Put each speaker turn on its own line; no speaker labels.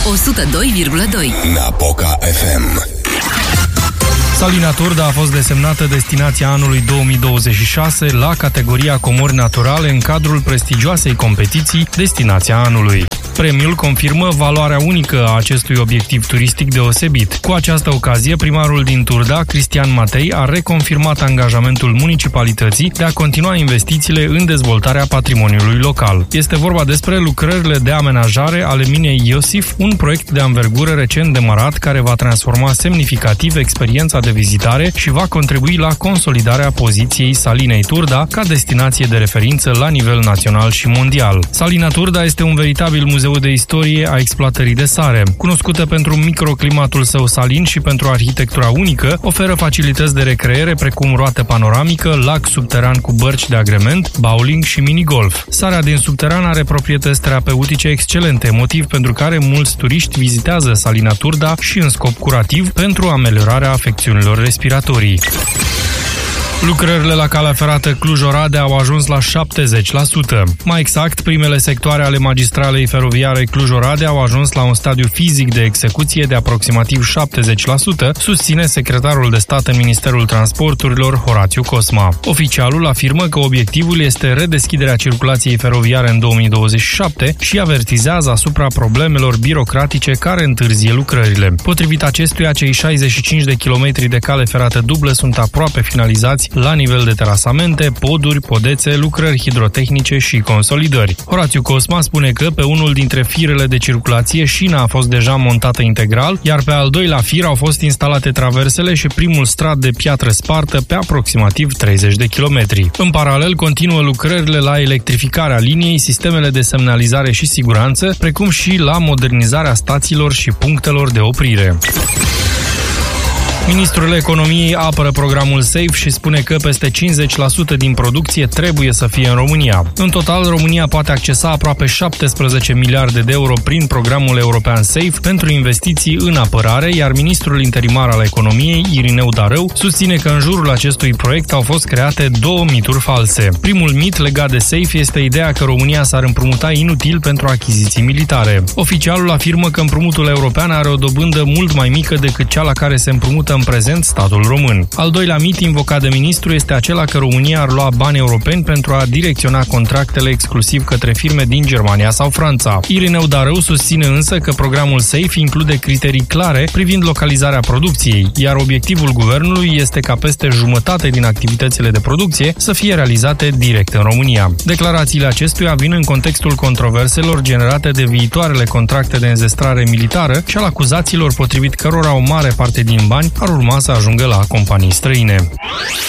102,2.
Napoca FM.
Salina Turda a fost desemnată destinația anului 2026 la categoria Comori Naturale în cadrul prestigioasei competiții Destinația Anului. Premiul confirmă valoarea unică a acestui obiectiv turistic deosebit. Cu această ocazie, primarul din Turda, Cristian Matei, a reconfirmat angajamentul municipalității de a continua investițiile în dezvoltarea patrimoniului local. Este vorba despre lucrările de amenajare ale minei Iosif, un proiect de anvergură recent demarat care va transforma semnificativ experiența de vizitare și va contribui la consolidarea poziției Salinei Turda ca destinație de referință la nivel național și mondial. Salina Turda este un veritabil muzeu de istorie a exploatării de sare. Cunoscută pentru microclimatul său salin și pentru arhitectura unică, oferă facilități de recreere precum roată panoramică, lac subteran cu bărci de agrement, bowling și minigolf. Sarea din subteran are proprietăți terapeutice excelente, motiv pentru care mulți turiști vizitează Salina Turda și în scop curativ pentru ameliorarea afecțiunilor respiratorii. Lucrările la calea ferată Cluj-Oradea au ajuns la 70%. Mai exact, primele sectoare ale magistralei feroviare Cluj-Oradea au ajuns la un stadiu fizic de execuție de aproximativ 70%, susține secretarul de stat în Ministerul Transporturilor, Horațiu Cosma. Oficialul afirmă că obiectivul este redeschiderea circulației feroviare în 2027 și avertizează asupra problemelor birocratice care întârzie lucrările. Potrivit acestuia, cei 65 de kilometri de cale ferată dublă sunt aproape finalizați la nivel de terasamente, poduri, podețe, lucrări hidrotehnice și consolidări. Horațiu Cosma spune că pe unul dintre firele de circulație șina a fost deja montată integral, iar pe al doilea fir au fost instalate traversele și primul strat de piatră spartă pe aproximativ 30 de kilometri. În paralel, continuă lucrările la electrificarea liniei, sistemele de semnalizare și siguranță, precum și la modernizarea stațiilor și punctelor de oprire. Ministrul Economiei apără programul SAFE și spune că peste 50% din producție trebuie să fie în România. În total, România poate accesa aproape 17 miliarde de euro prin programul european SAFE pentru investiții în apărare, iar ministrul interimar al Economiei, Irineu Darău, susține că în jurul acestui proiect au fost create două mituri false. Primul mit legat de SAFE este ideea că România s-ar împrumuta inutil pentru achiziții militare. Oficialul afirmă că împrumutul european are o dobândă mult mai mică decât cea la care se împrumută în prezent statul român. Al doilea mit invocat de ministru este acela că România ar lua bani europeni pentru a direcționa contractele exclusiv către firme din Germania sau Franța. Irineu Darău susține însă că programul SAFE include criterii clare privind localizarea producției, iar obiectivul guvernului este ca peste jumătate din activitățile de producție să fie realizate direct în România. Declarațiile acestuia vin în contextul controverselor generate de viitoarele contracte de înzestrare militară și al acuzațiilor potrivit cărora o mare parte din bani ar urma să ajungă la companii străine.